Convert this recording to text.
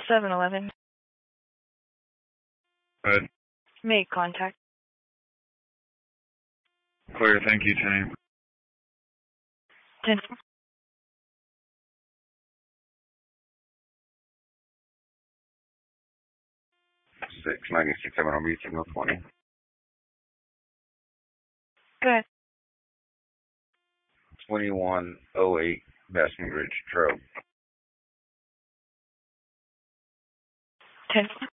7-Eleven. Good. Make contact. Clear, thank you, team. 10. 696 7 signal 20. Good. 2108 Basking Ridge Trail. 10.